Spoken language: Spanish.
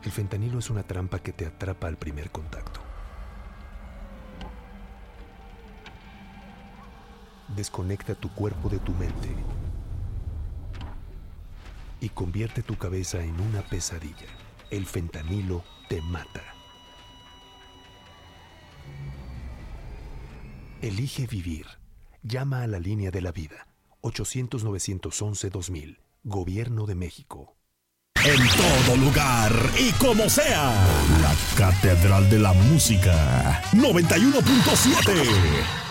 El fentanilo es una trampa que te atrapa al primer contacto. Desconecta tu cuerpo de tu mente y convierte tu cabeza en una pesadilla. El fentanilo te mata. Elige vivir. Llama a la línea de la vida. 800-911-2000. Gobierno de México. En todo lugar y como sea. La Catedral de la Música. 91.7.